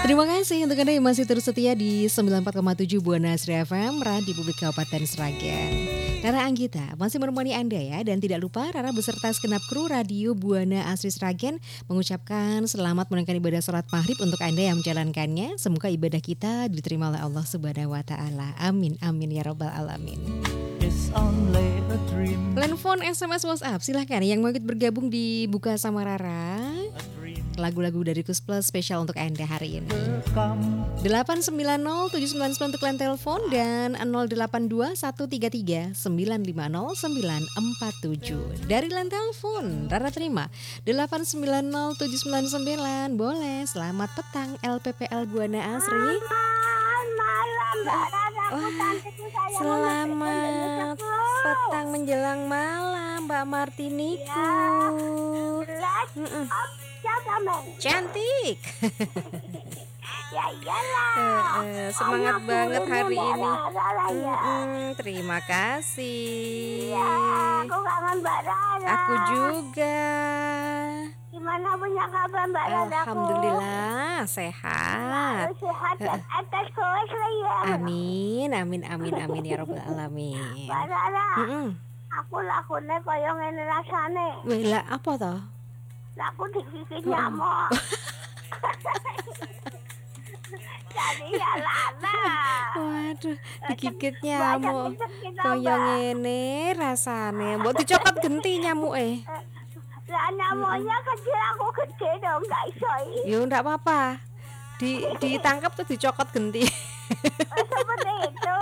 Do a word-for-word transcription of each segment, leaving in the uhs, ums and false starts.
Terima kasih untuk Anda yang masih terus setia di sembilan puluh empat koma tujuh Buana Asri F M, Radio Publik Kabupaten Sragen. Rara Anggita masih menemani Anda ya, dan tidak lupa Rara beserta segenap kru Radio Buana Asri Sragen mengucapkan selamat menunaikan ibadah sholat maghrib untuk Anda yang menjalankannya. Semoga ibadah kita diterima oleh Allah Subhanahu Wa Taala. Amin, amin ya Rabbal Alamin. Telepon, S M S, WhatsApp, silahkan yang mau ikut bergabung di Buka sama Rara. Lagu-lagu dari Kus Plus spesial untuk Anda hari ini. delapan sembilan nol tujuh sembilan sembilan untuk line telepon dan nol delapan dua satu tiga tiga sembilan lima nol sembilan empat tujuh. Dari line telepon Rara terima delapan sembilan nol tujuh sembilan sembilan. Boleh. Selamat petang L P P L Buana Asri. Wah, selamat petang menjelang malam Mbak Martiniku. Mm-mm. Cantik. Ya iyalah. uh, uh, Semangat Anak banget hari ini. Ya. Mm-mm, terima kasih. Ya, aku kangen Mbak Rara. Aku juga. Gimana punya kabar Mbak Rara? Alhamdulillah sehat. Sehat dan atas kowe ya. Amin, amin, amin, amin ya Rabbal Alamin. Mbak Rara, Mm-mm. aku lakune kaya ngene rasane. Wih, lah apa toh? Aku digigit nyamuk. Jadi ya lana. Waduh, digigit nyamuk. Kaya ngene rasane. Mbok dicokot genti nyamuke. Lah nyamuknya kecil, aku gede dong, gak iso. Yo ndak apa-apa. Di ditangkap tuh dicokot genti. Oh, seperti itu.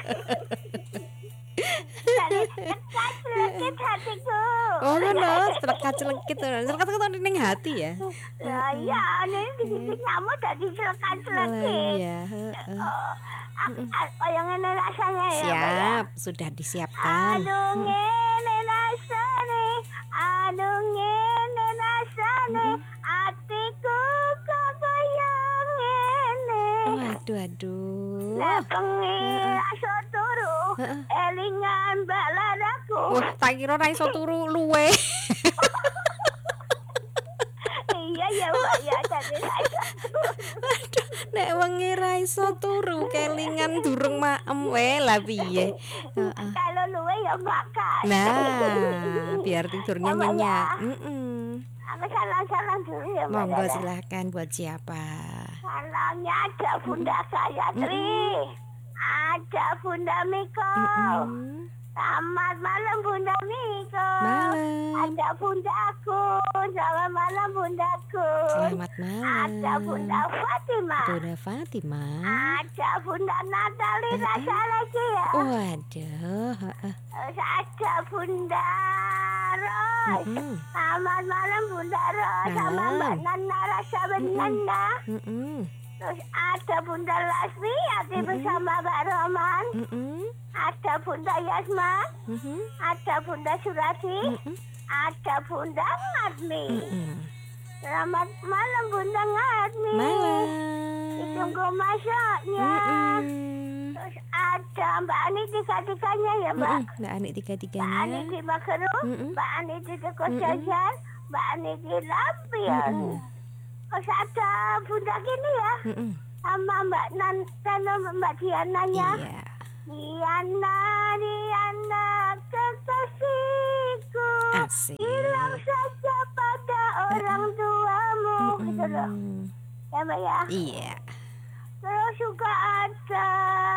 Jadi kecil hatiku. Oh ngono, celek-celekit. Celek-celekit ning hati ya. Lah iya, ini digigit nyamuk dadi celek-celekit. Iya, heeh. Kaya ngene rasanya ya. Siap, sudah disiapkan. Aduh ngene rasane, aduh ngene rasane, atiku kok kaya ngene. Waduh, aduh. Lah pengen aso turu, elingan Mbak Laraku. Wah, tak kira ra iso turu luwe. Iya ya Mbak ya, jadi saya. Aduh, nek wengi ra iso turu kelingan durung maem we lah piye. Heeh. Kalau luwe ya makan. Nah, biar tidurnya Ya, Mbak, nyenyak. ya. Mm-mm. Aku salam-salam dulu ya Mbak. Monggo Lala. silahkan buat siapa? Salamnya ada Bunda Gayatri, ada Bunda Miko. Mm-mm. Selamat malam Bunda Miko. Malam. Ada Bundaku. Selamat malam Bundaku. Selamat malam. Ada Bunda Fatima. Bunda Fatima. Ada Bunda Natali rasa lagi ya. Waduh, heeh. Terus ada Bunda Roy. Mm-mm. Selamat malam Bunda Roy. Sama Malam. Mbak Nana rasa benana. Mm-mm. Terus ada Bunda Lasmi, hati bersama Mbak Roman. Mm-mm. Ada Bunda Yasma, Mm-mm. ada Bunda Surati, Mm-mm. ada Bunda Ngadmi. Mm-mm. Selamat malam Bunda Ngadmi. Malam. Ditunggu masaknya. Mm-mm. Terus ada Mbak Ani tiga-tiganya ya Mbak. Mm-mm. Mbak Ani Mbak Ani tiga-tiganya. di Mageru, Mm-mm. Mbak Ani di Tekos Mm-mm. Jajan, Mbak Ani di Lampion. Mm-mm. Terus ada Bunda gini ya, Mm-mm. sama Mbak Nan dan Mbak Diananya. Iya. Diana, Diana, kekasihku, Asik. bilang saja pada orang tuamu, gitu loh. Mm-mm. Ya Mbak ya. Iya. Terus juga ada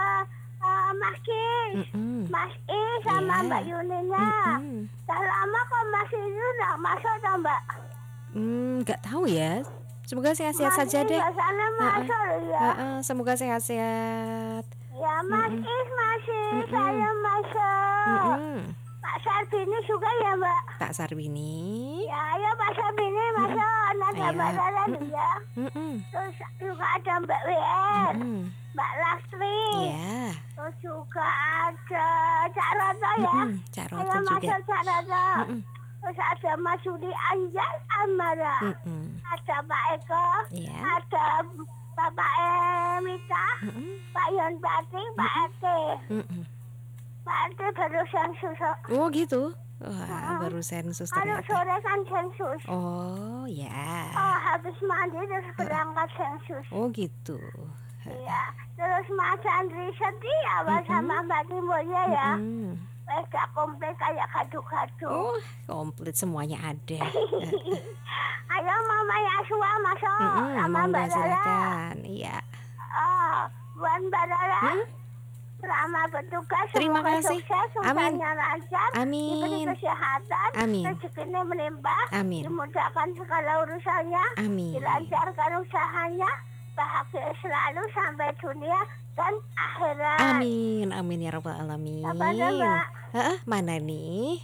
uh, Mas Kis, Mm-mm. Mas I sama Iya. Mbak Yuninya. Mm-mm. Dah lama kok Mas itu nggak masuk toh Mbak? Hmm, nggak tahu ya. Semoga sehat-sehat Mas saja I deh. nggak sana masuk loh ya. Heeh, semoga sehat-sehat. Ya Mas Mm-mm. Is masih Mm-mm. saya masuk. Mm-mm. Pak Sarbini juga ya Mbak? Pak Sarbini. Ya, ya Pak Sarbini masuk. Ada Ayo. Mbak Lala Mm-mm. ya. Mm-mm. Terus juga ada Mbak W R, Mm-mm. Mbak Lastri. Iya. Terus juga ada Cak Roto ya. Mm-mm. Cak Saya Roto juga. masuk Cak Roto. Mm-mm. Terus ada Mas Yudi Anjar Amara. Mm-mm. Ada Pak Eko. Iya. Ada Bapak Emita. Mm-mm. Pak Yon Pati. Pak Ete. Mm-mm. Pak Ete barusan susuk. Oh gitu. Wah, baru sensus Kalau ternyata. sore kan sensus. Oh ya. Oh, habis mandi terus berangkat sensus. Oh gitu. Iya. Terus Mas Andri setia mm-hmm. sama Mbak Timurnya ya. Mm-hmm. Eh, gak komplit kayak gaduh-gaduh. Oh, komplit semuanya ada. Ayo Mama Yasua masuk mm-hmm, sama Mbak Rara. Iya. Oh, buat Mbak Rara. Hmm? Selama bertugas, terima kasih. Sukses, Amin. Lancar, Amin. Diberi kesehatan, Amin. rezekinya melimpah, Amin. Dimudahkan segala urusannya, Amin. Dilancarkan usahanya, bahagia selalu sampai dunia dan akhirat. Amin, amin ya rabbal alamin. Apa Mbak? Heeh, mana nih?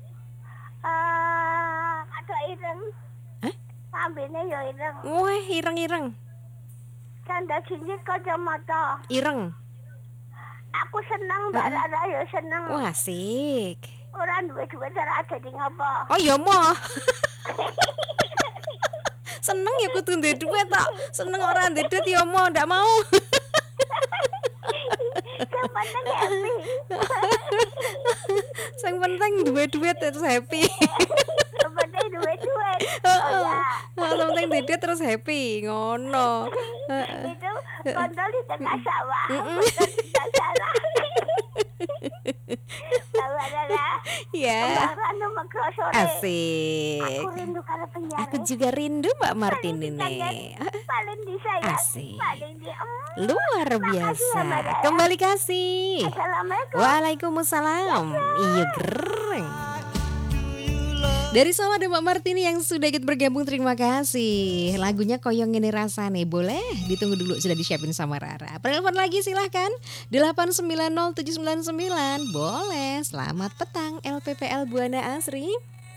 Uh, ada ireng. Hah? Sambine ya ireng. Wah, ireng-ireng. Canda jinjit kacamata. Ireng. Aku senang Mbak Rara ya senang. Wah, asik. Orang duit-duit cara jadi ngapa? Oh iya mau. Seneng ya kudu duit duit tak. Seneng orang duit duit ya mau, ndak mau. Yang penting happy. Yang penting duit-duit terus happy. Yang penting duit-duit. Oh ya. Yang penting duit terus happy, ngono. Itu kontol di tengah sawah. Kontol di tengah sawah. Ya. Asik. Aku rindu kalau penjara. Aku juga rindu Mbak Martin ini. Paling di saya. Asik. Paling di luar biasa. Kembali kasih. Assalamualaikum. Waalaikumsalam. Iya gereng. Dari Solo ada Mbak Martini yang sudah ikut bergabung, terima kasih. Lagunya Koyong Ini Rasane, boleh ditunggu dulu, sudah disiapin sama Rara. Penelpon lagi silahkan delapan sembilan nol tujuh sembilan sembilan. Boleh. Selamat petang L P P L Buana Asri.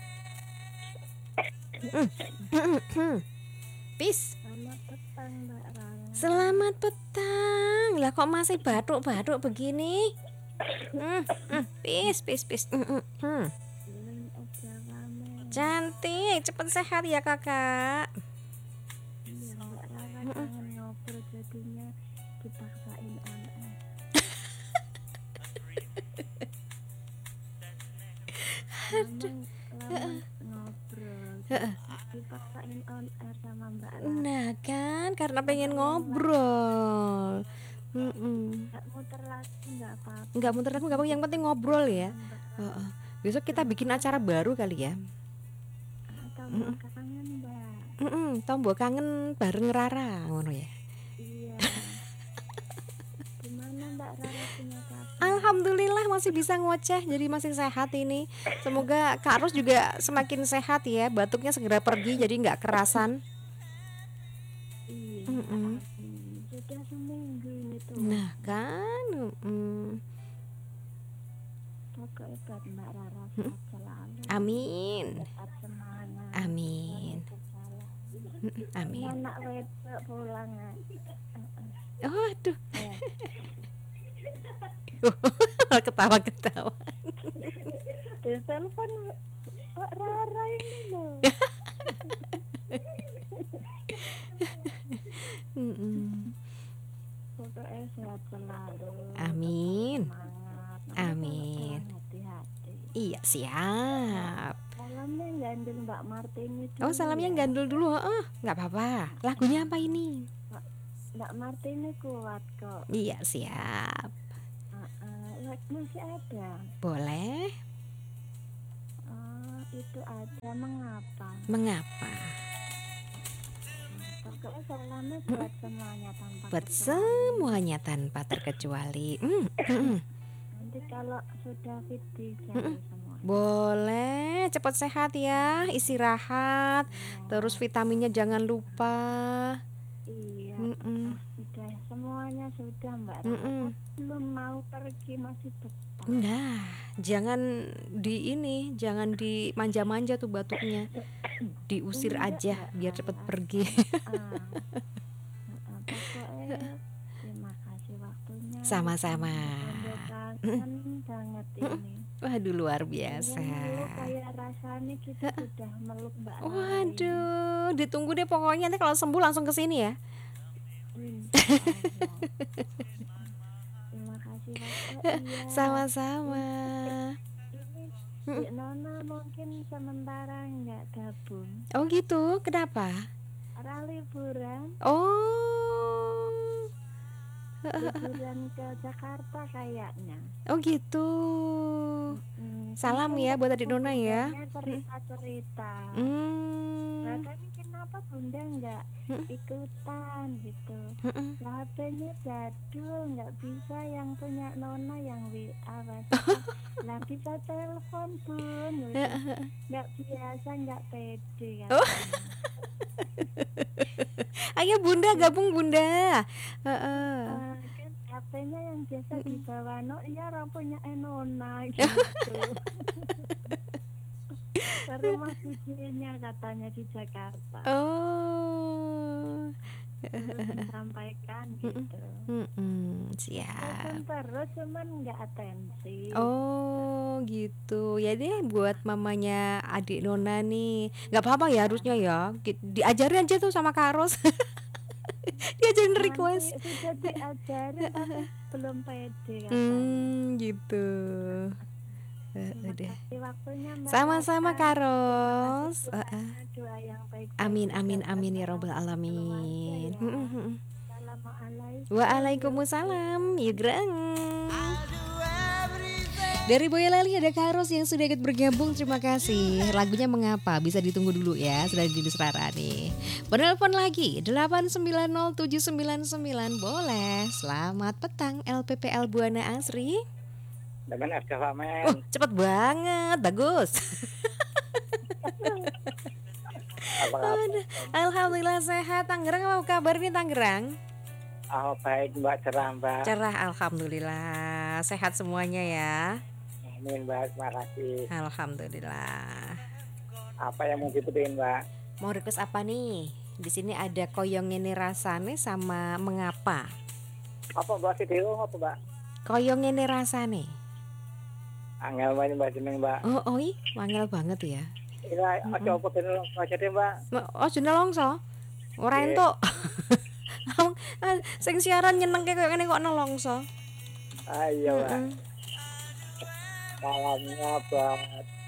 Peace. Selamat petang Mbak Rara. Selamat petang. Lah kok masih batuk-batuk begini? Hmm, hmm, peace, peace, peace. Hmm, hmm. Cantik, cepet sehat ya kakak. Iya Mbak Rara, jangan ngobrol jadinya dipaksain on air. Lama, lama ngobrol dipaksain on air sama Mbak Rara. Nah kan, karena pengen ngobrol. Mm-mm. Gak muter lagi nggak apa-apa. Nggak muter lagi nggak apa-apa, yang penting ngobrol ya. Uh-uh. Besok kita bikin acara baru kali ya. Tombol kangen Mbak. Mm-mm, tombol kangen bareng Rara, ngono ya. Iya. Gimana Mbak Rara punya kabar? Alhamdulillah masih bisa ngoceh, jadi masih sehat ini. Semoga Kak Ros juga semakin sehat ya, batuknya segera pergi jadi nggak kerasan. Iya. Mm-mm. Sudah seminggu ini tuh. Nah kan. Mm-mm. Pokoknya buat Mbak Rara sehat selalu. Amin. Tetap semangat. Amin. Amin. Anak wedok pulang. Oh aduh. Ya. Ketawa-ketawa. Di telepon Mbak Rara ini loh. Pokoknya sehat selalu. Amin. Semangat. Amin. Hati-hati. Iya siap. Salamnya gandul Mbak Martini dulu. Oh salamnya ya. gandul dulu. Oh nggak apa-apa. Lagunya apa ini? Mbak Martini kuat kok. Iya siap. Uh, uh, masih ada. Boleh. Oh, itu ada mengapa? Mengapa? Pokoknya salamnya buat semuanya tanpa Buat kecuali. semuanya tanpa terkecuali. Mm, mm. Nanti kalau sudah fit dijaga semua. Boleh, cepat sehat ya, istirahat. Ya. Terus vitaminnya jangan lupa. Iya. Mm-mm. Sudah semuanya sudah Mbak. Mm-mm. Belum mau pergi masih betah. Nah, jangan di ini, jangan dimanja-manja tuh batuknya. Diusir Enggak, aja Mbak biar Rara. cepet pergi. Ah. Ah, pokoknya terima kasih waktunya. Sama-sama. Kangen banget ini. Waduh luar biasa. Dulu kayak rasanya kita sudah meluk Mbak Rara. Waduh, ditunggu deh pokoknya nanti kalau sembuh langsung ke sini ya. Terima kasih Mas. Oh, iya. Sama-sama. Ini Mm. Dek Nona mungkin sementara nggak gabung. Oh gitu, kenapa? Orang liburan, Oh, liburan ke Jakarta kayaknya. oh gitu. Hmm, Salam mungkin ya buat adik ketemu Nona ya. bundanya cerita-cerita. Nah, Hmm. tapi kenapa bunda nggak Mm. ikutan gitu? Mm-mm. Lah, H P-nya jadul, nggak bisa yang punya Nona yang W A WhatsApp. Lah bisa telepon bun, gitu. Nggak biasa, nggak pede Oh, katanya. ayo Bunda Iya. gabung Bunda. Heeh. Eh, kan H P-nya yang biasa Mm-mm. dibawa no, ya orang punya Nona gitu. Ke rumah budinya katanya di Jakarta. Oh. Terus disampaikan Mm-mm. gitu. Mm-mm. Telepon Siap. terus cuman nggak atensi. Oh gitu. Ya deh buat mamanya adik Nona nih. Nggak apa-apa ya harusnya ya. Gi- Diajarin aja tuh sama Kak Ros. Diajarin Nanti request. sudah diajarin tapi belum pede katanya. Hmm gitu. Eh, Terima udah. kasih waktunya Mbak Sama-sama Raka. Kak Terima kasih Ros. Eh, eh. doanya, doa yang baik-baik Amin juga amin buat amin ya robbal seorang keluarga alamin. ya. Mm, mm, mm. Assalamualaikum. Waalaikumsalam. Ya greng. Dari Boyolali ada Karos yang sudah ikut bergabung. Terima kasih. Lagunya mengapa? Bisa ditunggu dulu ya. Sudah di Rara nih. Penelpon lagi delapan sembilan nol tujuh sembilan sembilan. Boleh. Selamat petang L P P L Buana Asri. Dengan F K Oh, Famen. cepet banget. Bagus. Apa kabar? Aduh, Alhamdulillah sehat. Tangerang apa kabar nih Tangerang? Oh baik Mbak, cerah Mbak. Cerah alhamdulillah. Sehat semuanya ya. Amin Mbak, terima kasih. Alhamdulillah. Apa yang mau dibutuhin Mbak? Mau request apa nih? Di sini ada koyong ini rasane sama mengapa. Apa Mbak video apa Mbak? Koyong ini rasane. Angel banyak Mbak jeneng Mbak. Oh, oi, wangel banget ya. Ira Mm-mm. aja apa dene aja deh Mbak. Oh, jene longso. Ora Nggih. entuk. Sing siaran nyenengke koyo ngene kok nelongso. Ah iya Mbak. Mm-mm. Salamnya buat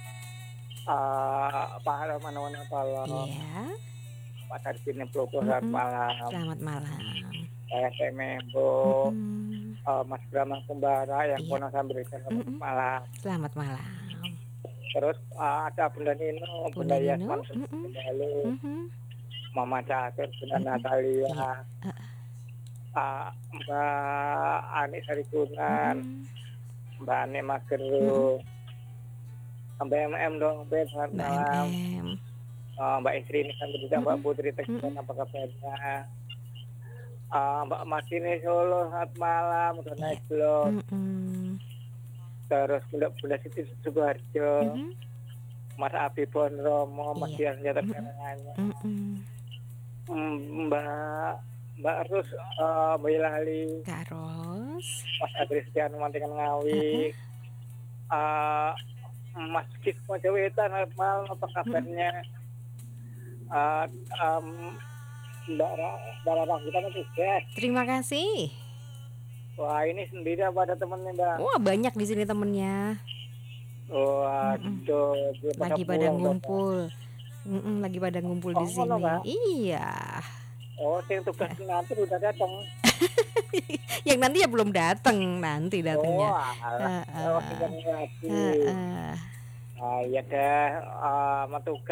uh, Pak mana-mana Palo. Iya. Pak Sarjini Plogo selamat Mm-mm. malam. Selamat malam. Saya Temembo. Mm-mm. Uh, Mas Brahma Kumbara yang Iya. Pono sambil selamat Mm-mm. malam. Selamat malam. Terus uh, ada Bunda Nino, Bunda Bunda Nino, Yasman, mm-mm. Bunda Lu, Mhm. Mama Catur, Bunda Mm-mm. Natalia, Iya. uh, Mbak Ani Sarigunan, Mm-mm. Mbak Ani Mageru, Mbak M M dong, Mbak selamat Mbak malam, M M. uh, Mbak Istri ini sampai juga Mbak Mm-mm. Putri Teguh, Mm-mm. apa kabarnya? Uh, Mbak Masini Solo, selamat malam, udah Iya. naik belum? Mm-mm. Terus Bunda Bunda Siti Subarjo, Mhm. Mas Abi Bonromo, Mas Iya. Dian Senjata Mm-mm. Karangannya. Mm-mm. Mm, Mbak Mbak Rus, uh, Mbak Ilali, Kak Ros. Mas Adristian Mantingan Ngawi, uh, Mas Kif Mojawetan, selamat malam, apa kabarnya? Uh, um, Mbak Ra- Mbak Rara kita juga. Terima kasih. Wah ini sendiri apa ada temennya Mbak? Wah, banyak di sini temennya. Waduh, dia Lagi pada pulang, ngumpul. Mm-mm, lagi pada ngumpul di Oh, ngono, sini. Mbak? Iya. Bapak. Oh, yang tugas nanti udah datang. Yang nanti ya belum datang, nanti Oh, datangnya. alah. Heeh. Oh, tinggal lagi. Heeh. Nah, ya deh, uh,